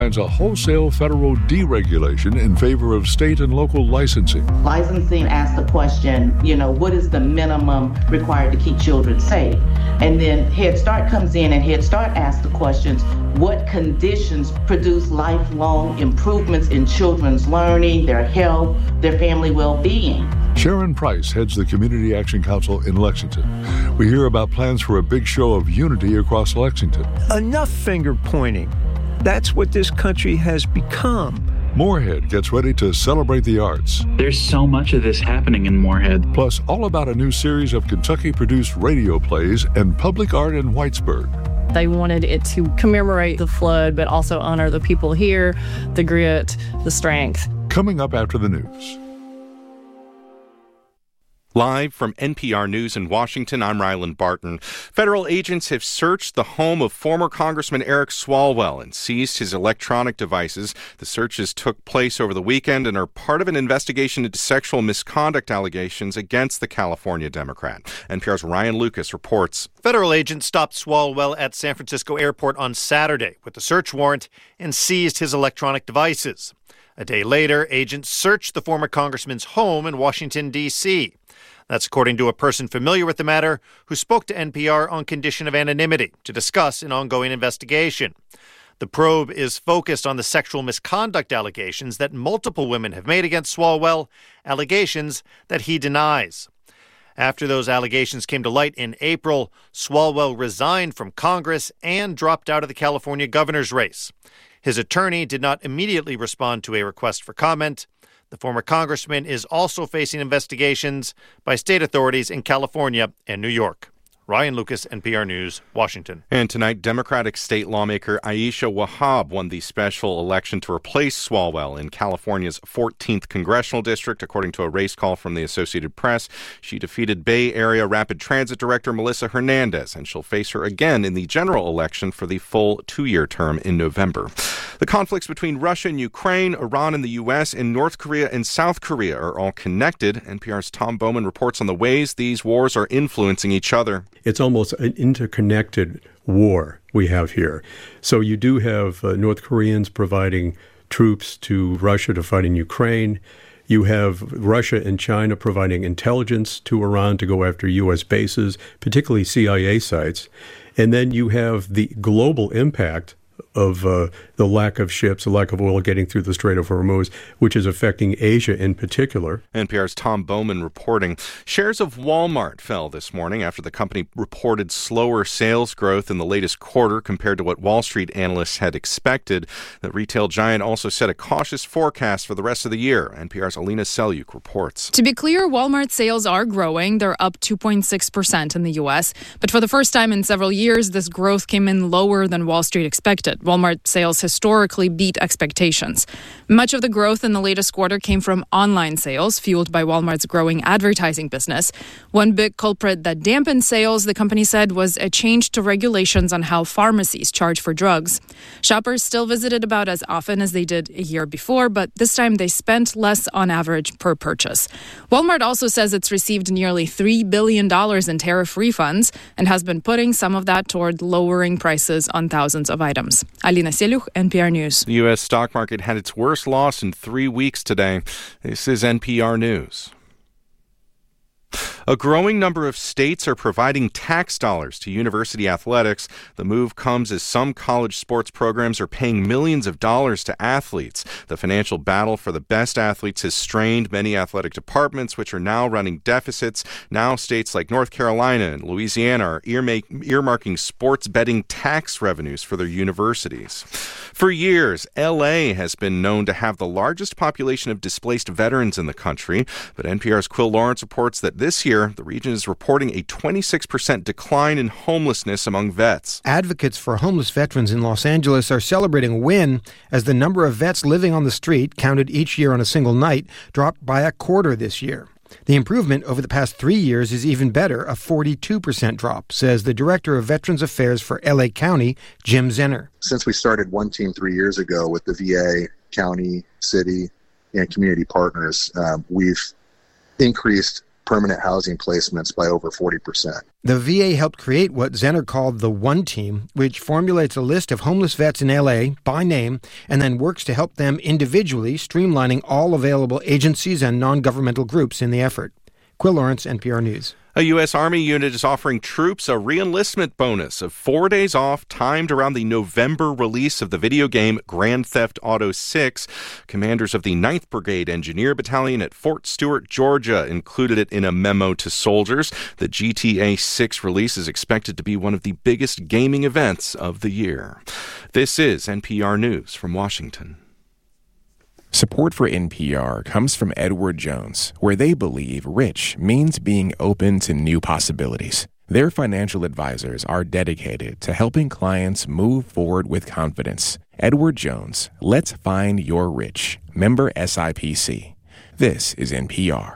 Finds a wholesale federal deregulation in favor of state and local licensing. Licensing asks the question, what is the minimum required to keep children safe? And then Head Start comes in, and Head Start asks the questions, what conditions produce lifelong improvements in children's learning, their health, their family well-being? Sharon Price heads the Community Action Council in Lexington. We hear about plans for a big show of unity across Lexington. Enough finger pointing. That's what this country has become. Moorhead gets ready to celebrate the arts. There's so much of this happening in Moorhead. Plus, all about a new series of Kentucky-produced radio plays and public art in Whitesburg. They wanted it to commemorate the flood, but also honor the people here, the grit, the strength. Coming up after the news. Live from NPR News in Washington, I'm Ryland Barton. Federal agents have searched the home of former Congressman Eric Swalwell and seized his electronic devices. The searches took place over the weekend and are part of an investigation into sexual misconduct allegations against the California Democrat. NPR's Ryan Lucas reports. Federal agents stopped Swalwell at San Francisco Airport on Saturday with a search warrant and seized his electronic devices. A day later, agents searched the former congressman's home in Washington, D.C. That's according to a person familiar with the matter who spoke to NPR on condition of anonymity to discuss an ongoing investigation. The probe is focused on the sexual misconduct allegations that multiple women have made against Swalwell, allegations that he denies. After those allegations came to light in April, Swalwell resigned from Congress and dropped out of the California governor's race. His attorney did not immediately respond to a request for comment. The former congressman is also facing investigations by state authorities in California and New York. Ryan Lucas, NPR News, Washington. And tonight, Democratic state lawmaker Aisha Wahab won the special election to replace Swalwell in California's 14th congressional district, according to a race call from the Associated Press. She defeated Bay Area Rapid Transit Director Melissa Hernandez, and she'll face her again in the general election for the full 2-year term in November. The conflicts between Russia and Ukraine, Iran and the U.S., and North Korea and South Korea are all connected. NPR's Tom Bowman reports on the ways these wars are influencing each other. It's almost an interconnected war we have here. So you do have North Koreans providing troops to Russia to fight in Ukraine. You have Russia and China providing intelligence to Iran to go after U.S. bases, particularly CIA sites. And then you have the global impact of the lack of ships, the lack of oil getting through the Strait of Hormuz, which is affecting Asia in particular. NPR's Tom Bowman reporting. Shares of Walmart fell this morning after the company reported slower sales growth in the latest quarter compared to what Wall Street analysts had expected. The retail giant also set a cautious forecast for the rest of the year. NPR's Alina Selyuk reports. To be clear, Walmart sales are growing. They're up 2.6% in the U.S. But for the first time in several years, this growth came in lower than Wall Street expected. Walmart sales historically beat expectations. Much of the growth in the latest quarter came from online sales, fueled by Walmart's growing advertising business. One big culprit that dampened sales, the company said, was a change to regulations on how pharmacies charge for drugs. Shoppers still visited about as often as they did a year before, but this time they spent less on average per purchase. Walmart also says it's received nearly $3 billion in tariff refunds and has been putting some of that toward lowering prices on thousands of items. Alina Selyuk, NPR News. The U.S. stock market had its worst loss in 3 weeks today. This is NPR News. A growing number of states are providing tax dollars to university athletics. The move comes as some college sports programs are paying millions of dollars to athletes. The financial battle for the best athletes has strained many athletic departments, which are now running deficits. Now states like North Carolina and Louisiana are earmarking sports betting tax revenues for their universities. For years, L.A. has been known to have the largest population of displaced veterans in the country, but NPR's Quill Lawrence reports that this year, the region is reporting a 26% decline in homelessness among vets. Advocates for homeless veterans in Los Angeles are celebrating a win as the number of vets living on the street, counted each year on a single night, dropped by a quarter this year. The improvement over the past 3 years is even better, a 42% drop, says the Director of Veterans Affairs for L.A. County, Jim Zenner. Since we started One Team 3 years ago with the VA, county, city, and community partners, we've increased permanent housing placements by over 40%. The VA helped create what Zenner called the One Team, which formulates a list of homeless vets in LA by name and then works to help them individually, streamlining all available agencies and non-governmental groups in the effort. Quill Lawrence, NPR News. A U.S. Army unit is offering troops a re-enlistment bonus of 4 days off, timed around the November release of the video game Grand Theft Auto 6. Commanders of the 9th Brigade Engineer Battalion at Fort Stewart, Georgia, included it in a memo to soldiers. The GTA 6 release is expected to be one of the biggest gaming events of the year. This is NPR News from Washington. Support for NPR comes from Edward Jones, where they believe rich means being open to new possibilities. Their financial advisors are dedicated to helping clients move forward with confidence. Edward Jones, let's find your rich. Member SIPC. This is NPR.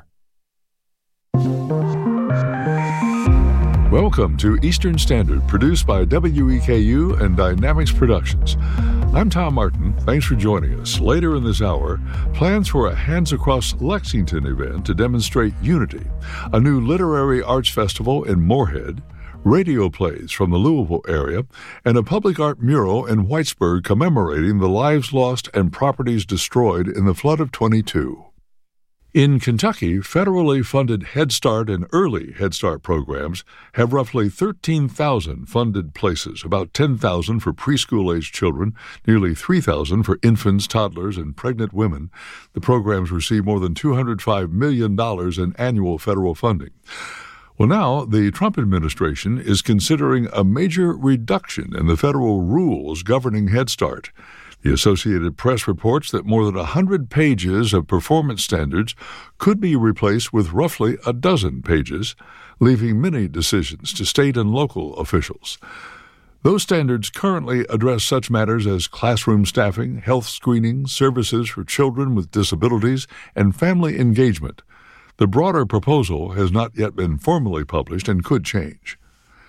Welcome to Eastern Standard, produced by WEKU and Dynamics Productions. I'm Tom Martin. Thanks for joining us. Later in this hour, plans for a Hands Across Lexington event to demonstrate unity, a new literary arts festival in Moorhead, radio plays from the Louisville area, and a public art mural in Whitesburg commemorating the lives lost and properties destroyed in the flood of 22. In Kentucky, federally funded Head Start and early Head Start programs have roughly 13,000 funded places, about 10,000 for preschool-aged children, nearly 3,000 for infants, toddlers, and pregnant women. The programs receive more than $205 million in annual federal funding. Well, now the Trump administration is considering a major reduction in the federal rules governing Head Start. The Associated Press reports that more than 100 pages of performance standards could be replaced with roughly a dozen pages, leaving many decisions to state and local officials. Those standards currently address such matters as classroom staffing, health screening, services for children with disabilities, and family engagement. The broader proposal has not yet been formally published and could change.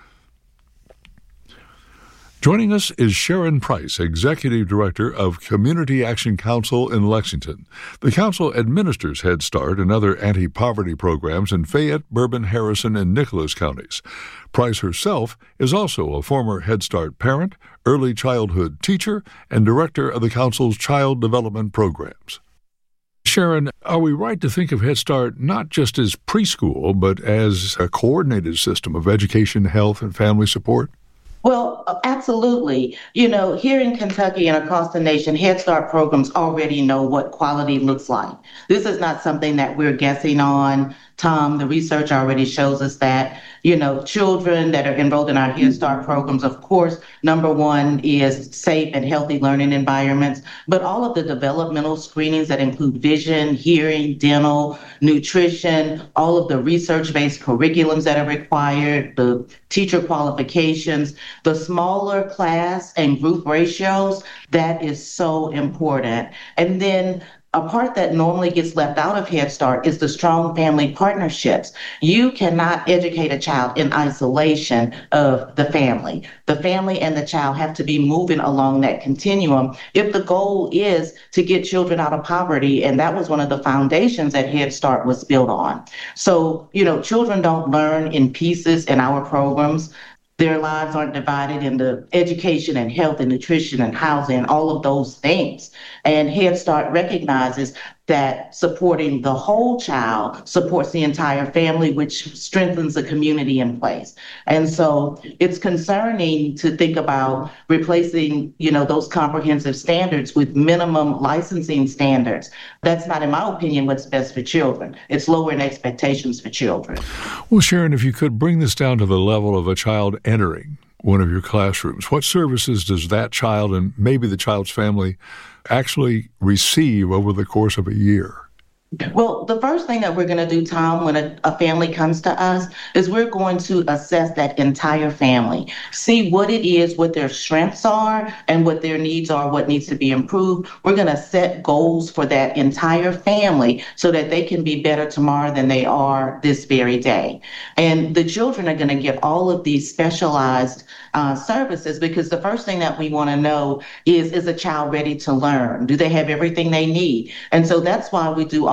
Joining us is Sharon Price, Executive Director of Community Action Council in Lexington. The council administers Head Start and other anti-poverty programs in Fayette, Bourbon, Harrison, and Nicholas counties. Price herself is also a former Head Start parent, early childhood teacher, and director of the council's child development programs. Sharon, are we right to think of Head Start not just as preschool, but as a coordinated system of education, health, and family support? Well, absolutely. You know, here in Kentucky and across the nation, Head Start programs already know what quality looks like. This is not something that we're guessing on, Tom. The research already shows us that, you know, children that are enrolled in our Head Start programs, of course, number one is safe and healthy learning environments, but all of the developmental screenings that include vision, hearing, dental, nutrition, all of the research-based curriculums that are required, the teacher qualifications, the smaller class and group ratios, that is so important. And then a part that normally gets left out of Head Start is the strong family partnerships. You cannot educate a child in isolation of the family. The family and the child have to be moving along that continuum if the goal is to get children out of poverty. And that was one of the foundations that Head Start was built on. So, you know, children don't learn in pieces in our programs. Their lives aren't divided into education and health and nutrition and housing, all of those things. And Head Start recognizes that supporting the whole child supports the entire family, which strengthens the community in place. And so it's concerning to think about replacing, you know, those comprehensive standards with minimum licensing standards. That's not, in my opinion, what's best for children. It's lowering expectations for children. Well, Sharon, if you could bring this down to the level of a child entering one of your classrooms, what services does that child and maybe the child's family actually receive over the course of a year? Well, the first thing that we're going to do, Tom, when a family comes to us is we're going to assess that entire family, see what it is, what their strengths are and what their needs are, what needs to be improved. We're going to set goals for that entire family so that they can be better tomorrow than they are this very day. And the children are going to get all of these specialized services, because the first thing that we want to know is a child ready to learn? Do they have everything they need? And so that's why we do all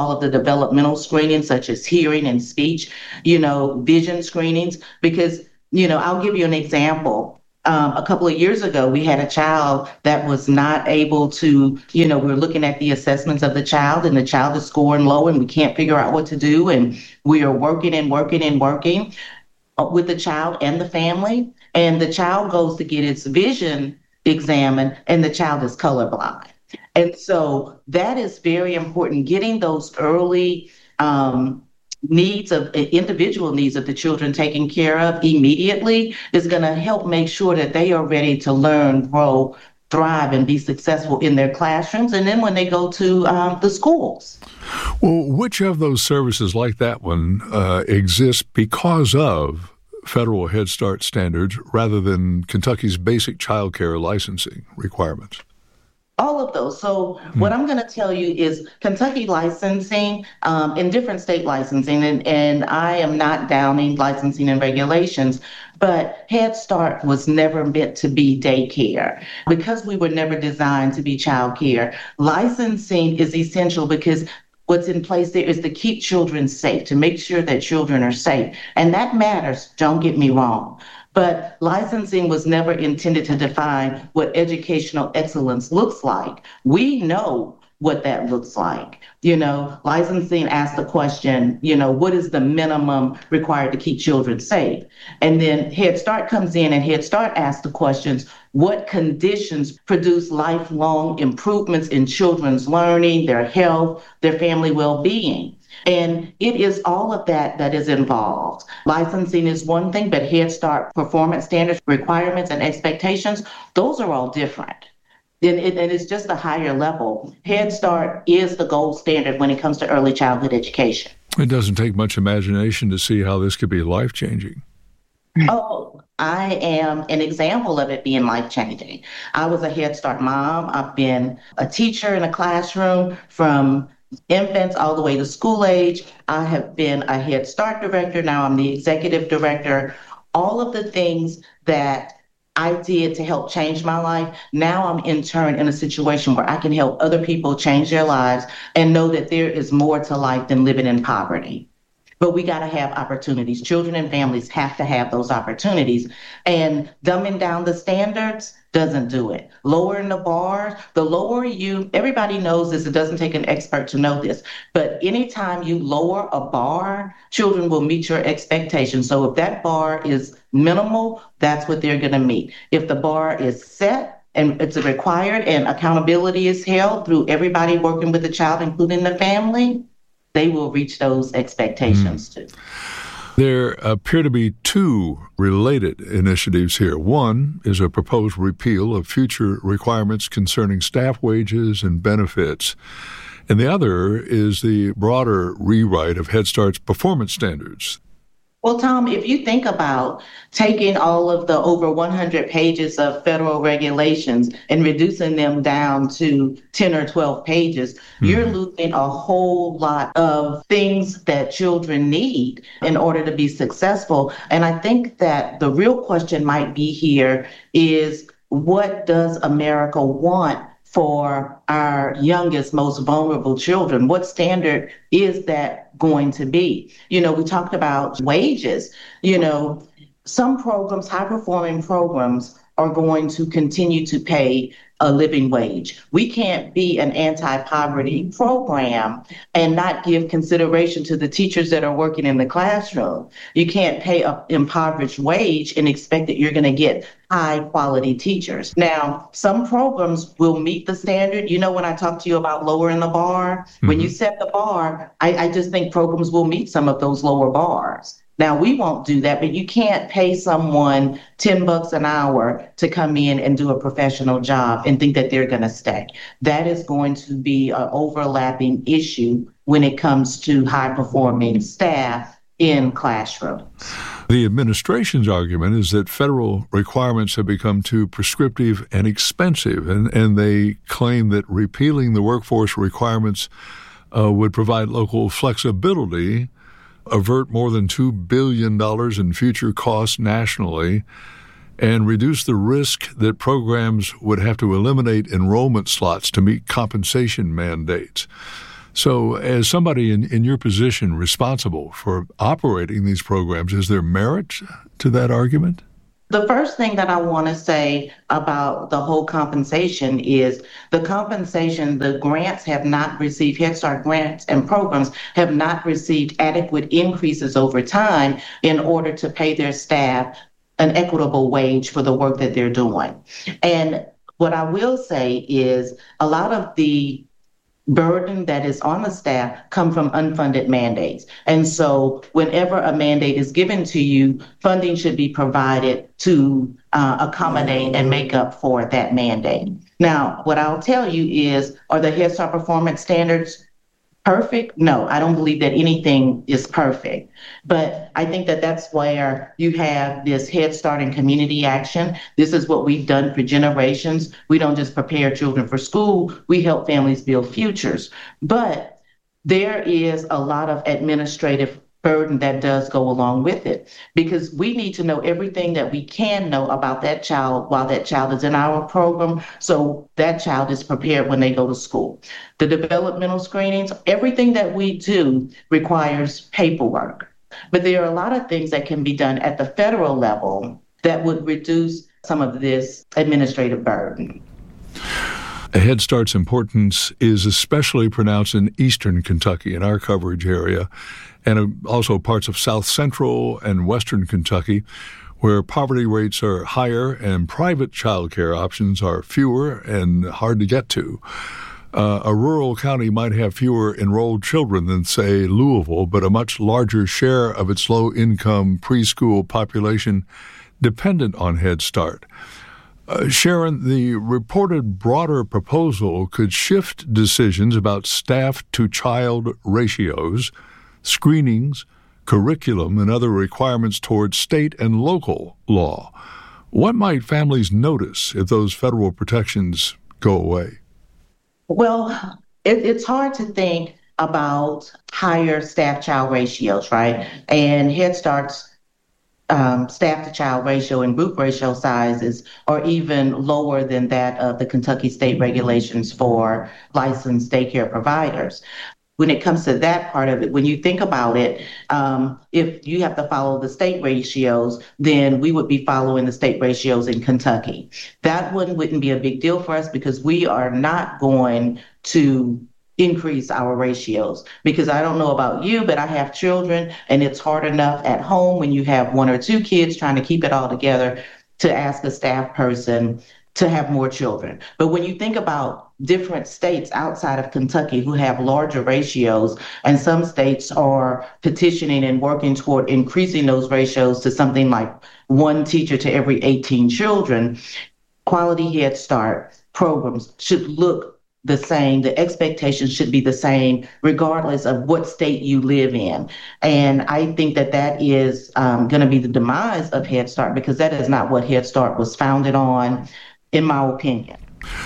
all of the developmental screenings, such as hearing and speech, vision screenings, because, I'll give you an example. A couple of years ago, we had a child that was not able to, we're looking at the assessments of the child, and the child is scoring low, and we can't figure out what to do. And we are working with the child and the family. And the child goes to get its vision examined, and the child is colorblind. And so that is very important. Getting those early individual needs of the children taken care of immediately is going to help make sure that they are ready to learn, grow, thrive, and be successful in their classrooms, and then when they go to the schools. Well, which of those services like that one exists because of federal Head Start standards rather than Kentucky's basic child care licensing requirements? All of those. So what I'm going to tell you is Kentucky licensing and different state licensing, and I am not downing licensing and regulations, but Head Start was never meant to be daycare because we were never designed to be child care. Licensing is essential because what's in place there is to keep children safe, to make sure that children are safe. And that matters, don't get me wrong. But licensing was never intended to define what educational excellence looks like. We know what that looks like. Licensing asks the question, what is the minimum required to keep children safe? And then Head Start comes in, and Head Start asks the questions, what conditions produce lifelong improvements in children's learning, their health, their family well-being? And it is all of that is involved. Licensing is one thing, but Head Start performance standards, requirements, and expectations, those are all different. And it's just a higher level. Head Start is the gold standard when it comes to early childhood education. It doesn't take much imagination to see how this could be life-changing. Oh, I am an example of it being life-changing. I was a Head Start mom. I've been a teacher in a classroom from infants all the way to school age. I have been a Head Start director. Now I'm the executive director. All of the things that I did to help change my life, now I'm in turn in a situation where I can help other people change their lives and know that there is more to life than living in poverty. But we got to have opportunities. Children and families have to have those opportunities. And dumbing down the standards doesn't do it. Lowering the bar, everybody knows this, it doesn't take an expert to know this, but anytime you lower a bar, children will meet your expectations. So if that bar is minimal, that's what they're going to meet. If the bar is set and it's required and accountability is held through everybody working with the child, including the family, they will reach those expectations too. There appear to be two related initiatives here. One is a proposed repeal of future requirements concerning staff wages and benefits. And the other is the broader rewrite of Head Start's performance standards. Well, Tom, if you think about taking all of the over 100 pages of federal regulations and reducing them down to 10 or 12 pages, you're losing a whole lot of things that children need in order to be successful. And I think that the real question might be here is, what does America want for our youngest, most vulnerable children? What standard is that going to be? We talked about wages. Some programs, high-performing programs, are going to continue to pay a living wage. We can't be an anti-poverty program and not give consideration to the teachers that are working in the classroom. You can't pay an impoverished wage and expect that you're going to get high-quality teachers. Now, some programs will meet the standard. When I talk to you about lowering the bar, when you set the bar, I just think programs will meet some of those lower bars. Now, we won't do that, but you can't pay someone $10 an hour to come in and do a professional job and think that they're going to stay. That is going to be an overlapping issue when it comes to high-performing staff in classrooms. The administration's argument is that federal requirements have become too prescriptive and expensive, and they claim that repealing the workforce requirements would provide local flexibility, avert more than $2 billion in future costs nationally, and reduce the risk that programs would have to eliminate enrollment slots to meet compensation mandates. So as somebody in your position responsible for operating these programs, is there merit to that argument? The first thing that I want to say about the whole compensation is the compensation, the grants have not received, Head Start grants and programs have not received adequate increases over time in order to pay their staff an equitable wage for the work that they're doing. And what I will say is a lot of the burden that is on the staff come from unfunded mandates. And so whenever a mandate is given to you, funding should be provided to accommodate and make up for that mandate. Now, what I'll tell you is, are the Head Start performance standards perfect? No, I don't believe that anything is perfect. But I think that that's where you have this Head Start and community action. This is what we've done for generations. We don't just prepare children for school, we help families build futures. But there is a lot of administrative burden that does go along with it, because we need to know everything that we can know about that child while that child is in our program, so that child is prepared when they go to school. The developmental screenings, everything that we do requires paperwork, but there are a lot of things that can be done at the federal level that would reduce some of this administrative burden. Head Start's importance is especially pronounced in eastern Kentucky, in our coverage area, and also parts of south central and western Kentucky, where poverty rates are higher and private child care options are fewer and hard to get to. A rural county might have fewer enrolled children than, say, Louisville, but a much larger share of its low-income preschool population dependent on Head Start. Sharon, the reported broader proposal could shift decisions about staff-to-child ratios, screenings, curriculum, and other requirements towards state and local law. What might families notice if those federal protections go away? Well, it's hard to think about higher staff-child ratios, right? And Head Start's staff-to-child ratio and group ratio sizes are even lower than that of the Kentucky state regulations for licensed daycare providers. When it comes to that part of it, when you think about it, if you have to follow the state ratios, then we would be following the state ratios in Kentucky. That wouldn't be a big deal for us, because we are not going to increase our ratios, because I don't know about you, but I have children, and it's hard enough at home when you have one or two kids trying to keep it all together to ask a staff person to have more children. But when you think about different states outside of Kentucky who have larger ratios, and some states are petitioning and working toward increasing those ratios to something like one teacher to every 18 children, quality Head Start programs should look the same. The expectations should be the same regardless of what state you live in. And I think that that is going to be the demise of Head Start, because that is not what Head Start was founded on, in my opinion.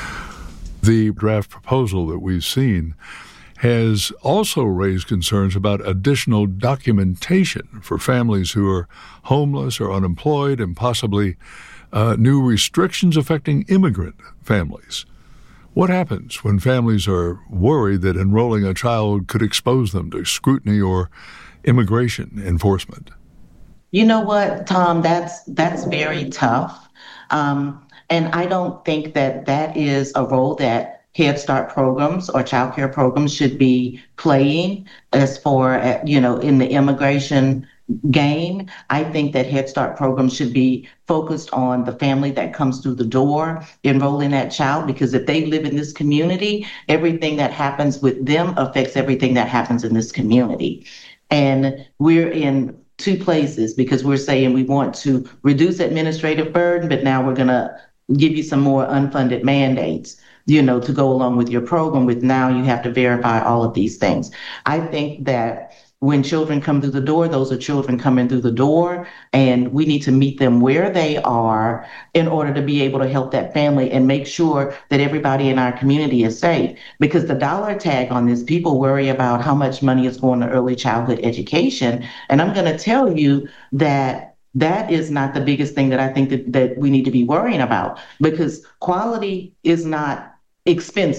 The draft proposal that we've seen has also raised concerns about additional documentation for families who are homeless or unemployed, and possibly new restrictions affecting immigrant families. What happens when families are worried that enrolling a child could expose them to scrutiny or immigration enforcement? You know what, Tom, that's very tough. And I don't think that that is a role that Head Start programs or child care programs should be playing as far as, in the immigration game. I think that Head Start programs should be focused on the family that comes through the door, enrolling that child, because if they live in this community, everything that happens with them affects everything that happens in this community. And we're in two places, because we're saying we want to reduce administrative burden, but now we're going to give you some more unfunded mandates, to go along with your program, with now you have to verify all of these things. I think that when children come through the door, those are children coming through the door, and we need to meet them where they are in order to be able to help that family and make sure that everybody in our community is safe. Because the dollar tag on this, people worry about how much money is going to early childhood education. And I'm going to tell you that that is not the biggest thing that I think that we need to be worrying about, because quality is not expensive.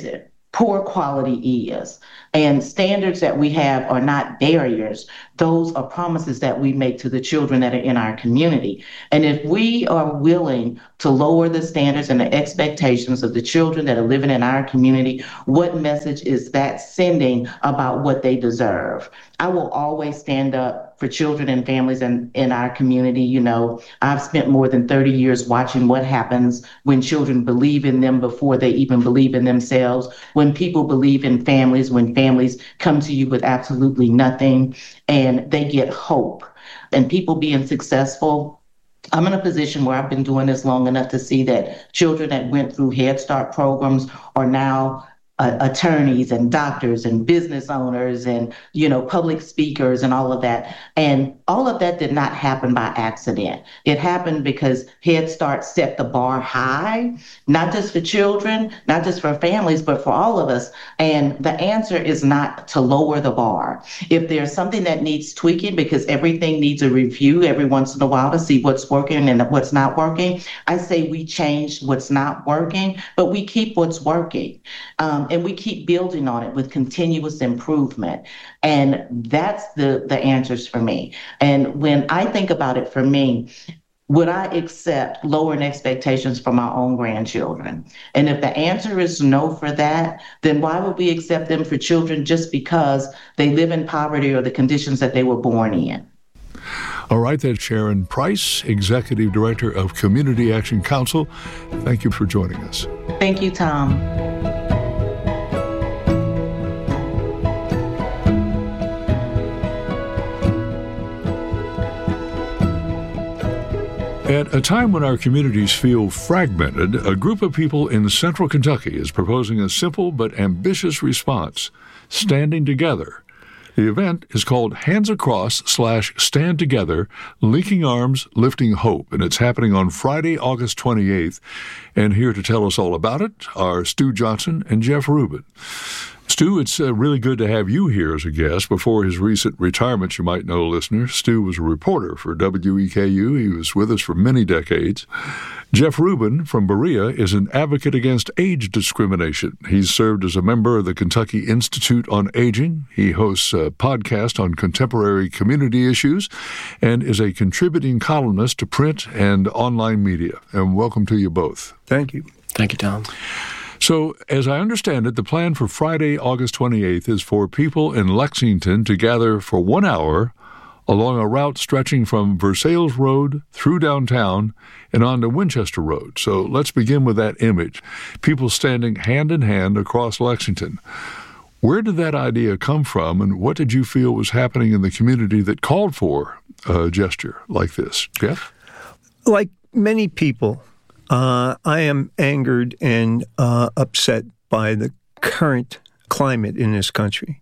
poor quality is. And standards that we have are not barriers. Those are promises that we make to the children that are in our community. And if we are willing to lower the standards and the expectations of the children that are living in our community, what message is that sending about what they deserve? I will always stand up for children and families in our community. You know, I've spent more than 30 years watching what happens when children believe in them before they even believe in themselves, when people believe in families, when families come to you with absolutely nothing and they get hope. And people being successful, I'm in a position where I've been doing this long enough to see that children that went through Head Start programs are now attorneys and doctors and business owners and, you know, public speakers and all of that. And all of that did not happen by accident. It happened because Head Start set the bar high, not just for children, not just for families, but for all of us. And the answer is not to lower the bar. If there's something that needs tweaking, because everything needs a review every once in a while to see what's working and what's not working, I say we change what's not working, but we keep what's working. And we keep building on it with continuous improvement. And that's the answers for me. And when I think about it for me, would I accept lowering expectations for my own grandchildren? And if the answer is no for that, then why would we accept them for children just because they live in poverty or the conditions that they were born in? All right, that's Sharon Price, Executive Director of Community Action Council. Thank you for joining us. Thank you, Tom. At a time when our communities feel fragmented, a group of people in central Kentucky is proposing a simple but ambitious response, standing together. The event is called Hands Across /Stand Together, Linking Arms, Lifting Hope, and it's happening on Friday, August 28th. And here to tell us all about it are Stu Johnson and Jeff Rubin. Stu, it's really good to have you here as a guest. Before his recent retirement, you might know, listeners, Stu was a reporter for WEKU. He was with us for many decades. Jeff Rubin from Berea is an advocate against age discrimination. He's served as a member of the Kentucky Institute on Aging. He hosts a podcast on contemporary community issues and is a contributing columnist to print and online media. And welcome to you both. Thank you. Thank you, Tom. So, as I understand it, the plan for Friday, August 28th is for people in Lexington to gather for 1 hour along a route stretching from Versailles Road through downtown and on to Winchester Road. So let's begin with that image. People standing hand in hand across Lexington. Where did that idea come from, and what did you feel was happening in the community that called for a gesture like this? Jeff? Like many people, I am angered and upset by the current climate in this country.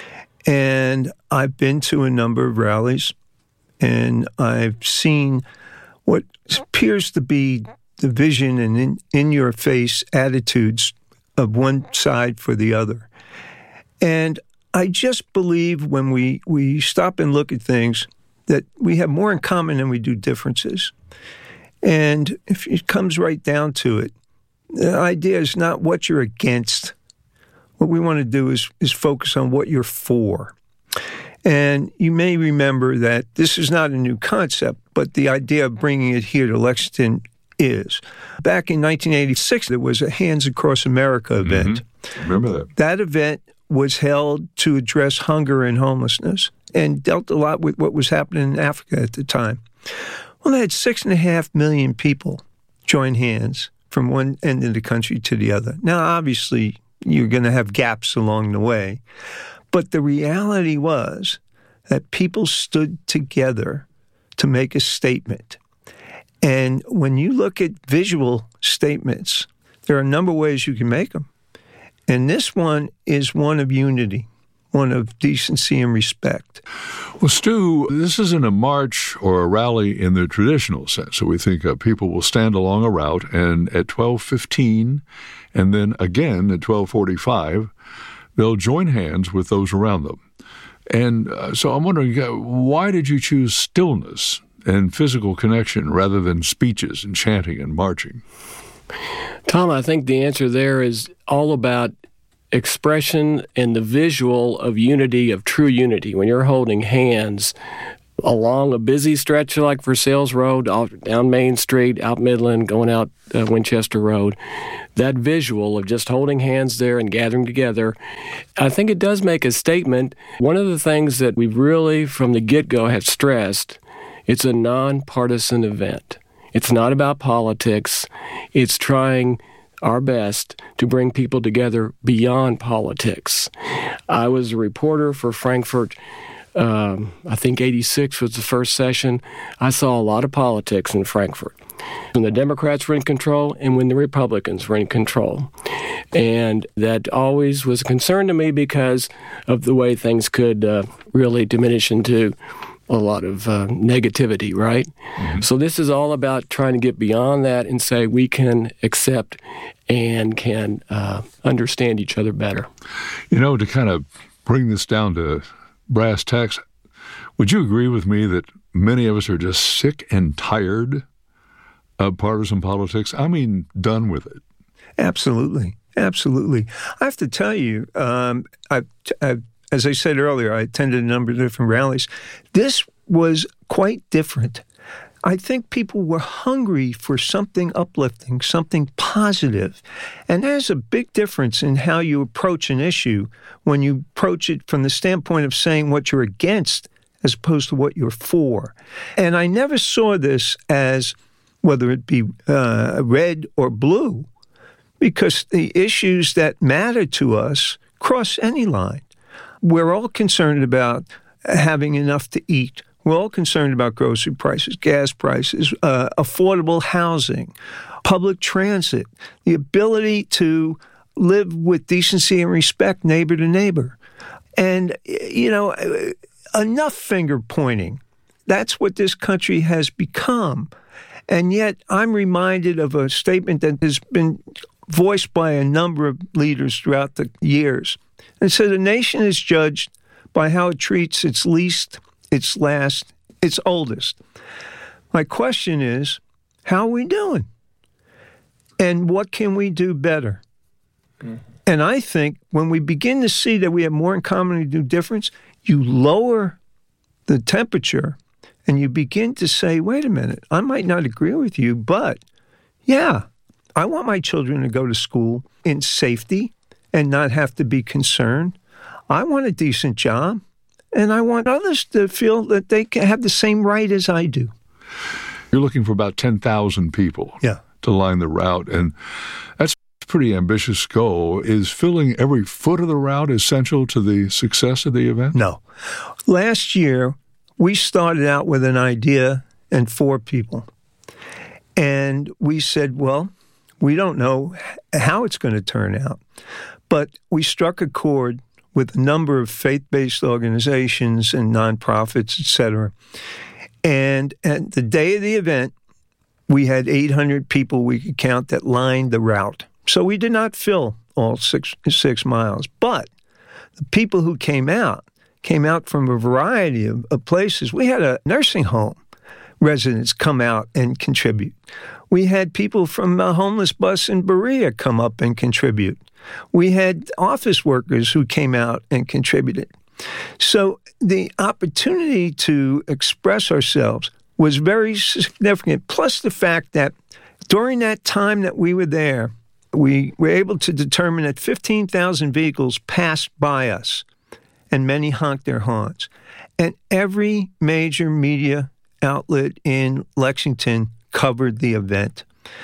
And I've been to a number of rallies, and I've seen what appears to be division and in-your-face attitudes of one side for the other. And I just believe when we stop and look at things that we have more in common than we do differences. And if it comes right down to it, the idea is not what you're against. What we want to do is focus on what you're for. And you may remember that this is not a new concept, but the idea of bringing it here to Lexington is. Back in 1986, there was a Hands Across America event. Mm-hmm. Remember that. That event was held to address hunger and homelessness and dealt a lot with what was happening in Africa at the time. Well, they had 6.5 million people join hands from one end of the country to the other. Now, obviously, you're going to have gaps along the way. But the reality was that people stood together to make a statement. And when you look at visual statements, there are a number of ways you can make them. And this one is one of unity, one of decency and respect. Well, Stu, this isn't a march or a rally in the traditional sense. So we think people will stand along a route, and at 12:15 and then again at 12:45, they'll join hands with those around them. And so I'm wondering, why did you choose stillness and physical connection rather than speeches and chanting and marching? Tom, I think the answer there is all about expression and the visual of unity, of true unity, when you're holding hands along a busy stretch like Versailles Road, down Main Street, out Midland, going out Winchester Road, that visual of just holding hands there and gathering together, I think it does make a statement. One of the things that we really, from the get-go, have stressed, it's a nonpartisan event. It's not about politics. It's trying our best to bring people together beyond politics. I was a reporter for Frankfurt. I think 86 was the first session. I saw a lot of politics in Frankfurt. When the Democrats were in control and when the Republicans were in control. And that always was a concern to me because of the way things could really diminish into a lot of negativity, right? Mm-hmm. So this is all about trying to get beyond that and say we can accept and can understand each other better. You know, to kind of bring this down to brass tacks, would you agree with me that many of us are just sick and tired of partisan politics? I mean, done with it. Absolutely. Absolutely. I have to tell you, as I said earlier, I attended a number of different rallies. This was quite different. I think people were hungry for something uplifting, something positive. And there's a big difference in how you approach an issue when you approach it from the standpoint of saying what you're against as opposed to what you're for. And I never saw this as whether it be red or blue, because the issues that matter to us cross any line. We're all concerned about having enough to eat. We're all concerned about grocery prices, gas prices, affordable housing, public transit, the ability to live with decency and respect neighbor to neighbor. And, you know, enough finger pointing. That's what this country has become. And yet I'm reminded of a statement that has been voiced by a number of leaders throughout the years. It said a nation is judged by how it treats its least, its last, its oldest. My question is, how are we doing? And what can we do better? Mm-hmm. And I think when we begin to see that we have more in common to do difference, you lower the temperature and you begin to say, wait a minute, I might not agree with you, but yeah, I want my children to go to school in safety and not have to be concerned. I want a decent job, and I want others to feel that they can have the same right as I do. You're looking for about 10,000 people to line the route, and that's a pretty ambitious goal. Is filling every foot of the route essential to the success of the event? No. Last year, we started out with an idea and 4 people. And we said, well, we don't know how it's going to turn out. But we struck a chord with a number of faith-based organizations and nonprofits, et cetera. And at the day of the event, we had 800 people we could count that lined the route. So we did not fill all 6 miles. But the people who came out from a variety of places. We had a nursing home residents come out and contribute. We had people from a homeless bus in Berea come up and contribute. We had office workers who came out and contributed. So the opportunity to express ourselves was very significant, plus the fact that during that time that we were there, we were able to determine that 15,000 vehicles passed by us, and many honked their horns. And every major media outlet in Lexington covered the event.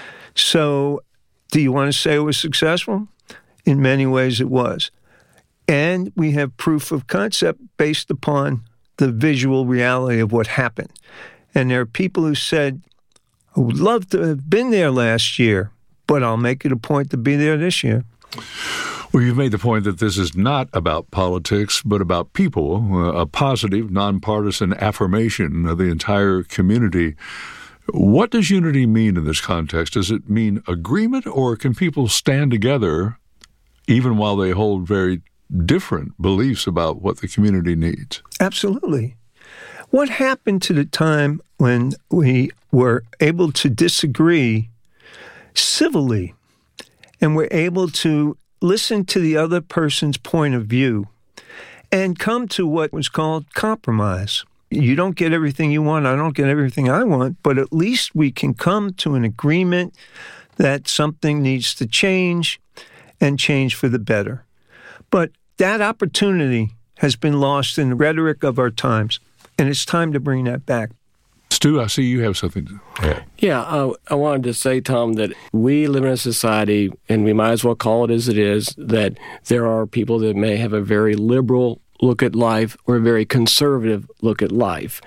So do you want to say it was successful? In many ways it was. And we have proof of concept based upon the visual reality of what happened. And there are people who said, I would love to have been there last year, but I'll make it a point to be there this year. Well, you've made the point that this is not about politics, but about people, a positive, nonpartisan affirmation of the entire community. What does unity mean in this context? Does it mean agreement, or can people stand together even while they hold very different beliefs about what the community needs? Absolutely. What happened to the time when we were able to disagree civilly and were able to listen to the other person's point of view and come to what was called compromise. You don't get everything you want, I don't get everything I want, but at least we can come to an agreement that something needs to change and change for the better. But that opportunity has been lost in the rhetoric of our times, and it's time to bring that back. Stu, I see you have something to add. Yeah, I wanted to say, Tom, that we live in a society, and we might as well call it as it is, that there are people that may have a very liberal look at life or a very conservative look at life.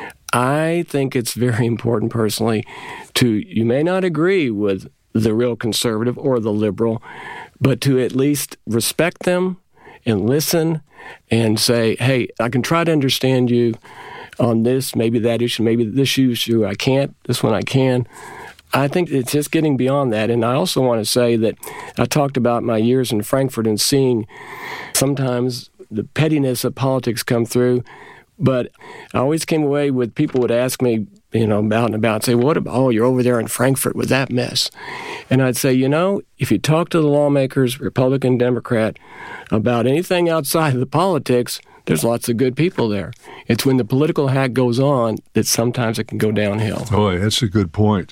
I think it's very important, personally, you may not agree with the real conservative or the liberal, but to at least respect them and listen and say, hey, I can try to understand you on this, maybe that issue, maybe this issue I can't, this one I can. I think it's just getting beyond that. And I also want to say that I talked about my years in Frankfurt and seeing sometimes the pettiness of politics come through, but I always came away with people would ask me, about and about, say, what about, you're over there in Frankfurt with that mess. And I'd say, if you talk to the lawmakers, Republican, Democrat, about anything outside of the politics, there's lots of good people there. It's when the political hack goes on that sometimes it can go downhill. Oh, that's a good point.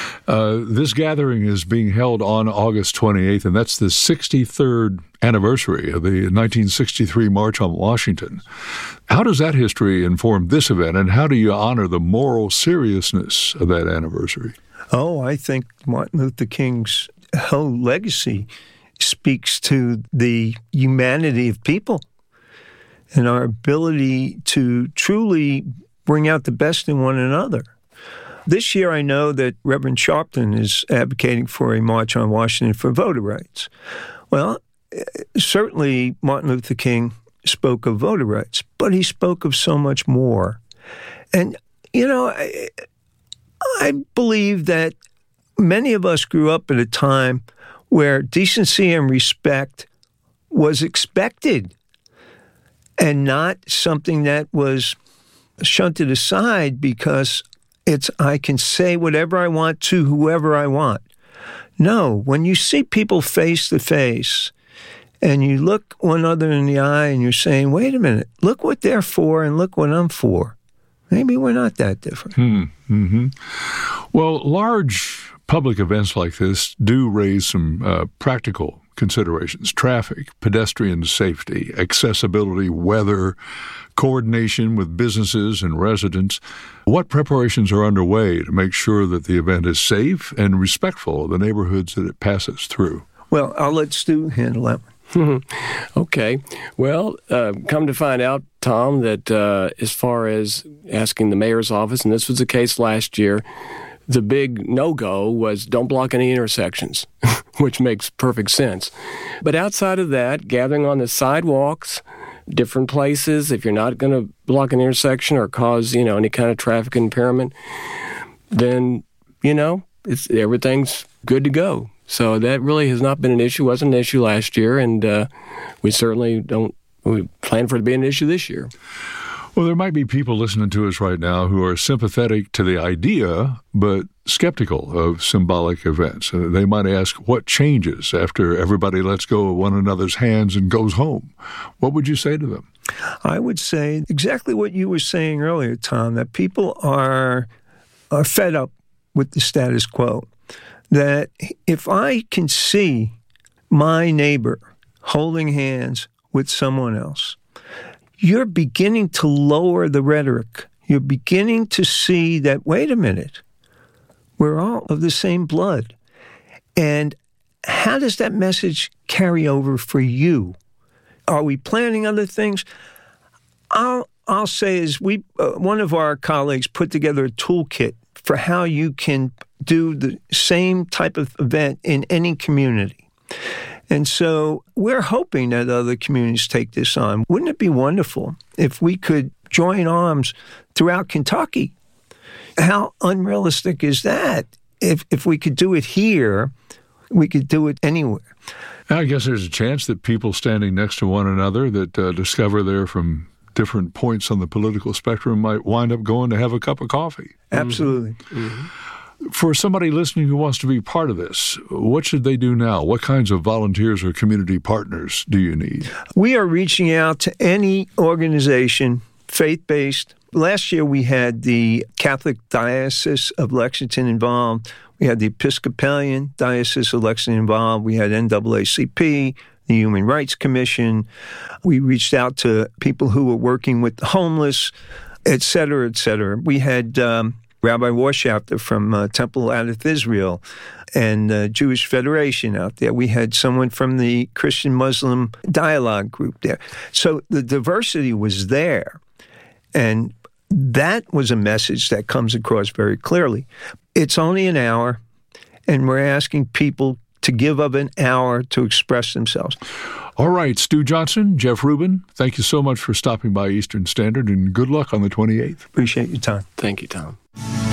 This gathering is being held on August 28th, and that's the 63rd anniversary of the 1963 March on Washington. How does that history inform this event, and how do you honor the moral seriousness of that anniversary? Oh, I think Martin Luther King's whole legacy speaks to the humanity of people and our ability to truly bring out the best in one another. This year, I know that Reverend Sharpton is advocating for a March on Washington for voter rights. Well, certainly Martin Luther King spoke of voter rights, but he spoke of so much more. And, I believe that many of us grew up at a time where decency and respect was expected and not something that was shunted aside because I can say whatever I want to whoever I want. No, when you see people face to face and you look one another in the eye and you're saying, wait a minute, look what they're for and look what I'm for. Maybe we're not that different. Mm-hmm. Well, large public events like this do raise some practical considerations: traffic, pedestrian safety, accessibility, weather, coordination with businesses and residents. What preparations are underway to make sure that the event is safe and respectful of the neighborhoods that it passes through? Well, I'll let Stu handle that one. Okay. Well, come to find out, Tom, that as far as asking the mayor's office, and this was the case last year, the big no-go was don't block any intersections, which makes perfect sense. But outside of that, gathering on the sidewalks, different places, if you're not going to block an intersection or cause, any kind of traffic impairment, then, everything's good to go. So that really has not been an issue, wasn't an issue last year, and we certainly we plan for it to be an issue this year. Well, there might be people listening to us right now who are sympathetic to the idea, but skeptical of symbolic events. They might ask, what changes after everybody lets go of one another's hands and goes home? What would you say to them? I would say exactly what you were saying earlier, Tom, that people are fed up with the status quo. That if I can see my neighbor holding hands with someone else, you're beginning to lower the rhetoric. You're beginning to see that, wait a minute, we're all of the same blood. And how does that message carry over for you? Are we planning other things? I'll say is one of our colleagues put together a toolkit for how you can do the same type of event in any community. And so we're hoping that other communities take this on. Wouldn't it be wonderful if we could join arms throughout Kentucky? How unrealistic is that? If we could do it here, we could do it anywhere. I guess there's a chance that people standing next to one another that discover they're from different points on the political spectrum might wind up going to have a cup of coffee. Absolutely. Mm-hmm. For somebody listening who wants to be part of this, what should they do now? What kinds of volunteers or community partners do you need? We are reaching out to any organization, faith-based. Last year we had the Catholic Diocese of Lexington involved. We had the Episcopalian Diocese of Lexington involved. We had NAACP, the Human Rights Commission. We reached out to people who were working with the homeless, et cetera, et cetera. We had Rabbi Warshafter from Temple Adith Israel and Jewish Federation out there. We had someone from the Christian-Muslim Dialogue Group there. So the diversity was there. And that was a message that comes across very clearly. It's only an hour, and we're asking people to give up an hour to express themselves. All right, Stu Johnson, Jeff Rubin, thank you so much for stopping by Eastern Standard, and good luck on the 28th. Appreciate your time. Thank you, Tom.